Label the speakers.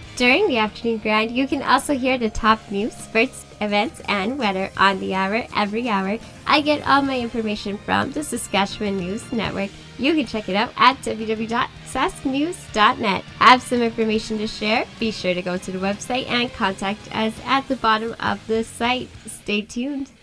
Speaker 1: During the afternoon grind, you can also hear the top news, sports, events, and weather on the hour every hour. I get all my information from the Saskatchewan News Network. You can check it out at www.sasknews.net. Have some information to share? Be sure to go to the website and contact us at the bottom of the site. Stay tuned.